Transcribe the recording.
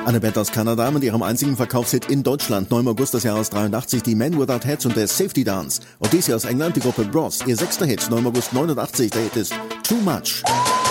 Annabeth aus Kanada mit ihrem einzigen Verkaufshit in Deutschland, 9. August des Jahres 83, die Men Without Heads und der Safety Dance. Und dies hier aus England, die Gruppe Bros. Ihr 6. Hit, 9. August 89, der Hit ist Too Much.